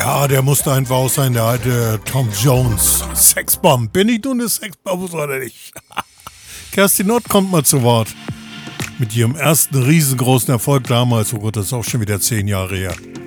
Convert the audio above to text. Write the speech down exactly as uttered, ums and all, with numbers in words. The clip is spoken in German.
Ja, der musste einfach auch sein, der alte Tom Jones. Sexbomb. Bin ich nun eine Sexbomb oder nicht? Kerstin Ott kommt mal zu Wort. Mit ihrem ersten riesengroßen Erfolg damals. Oh Gott, das ist auch schon wieder zehn Jahre her.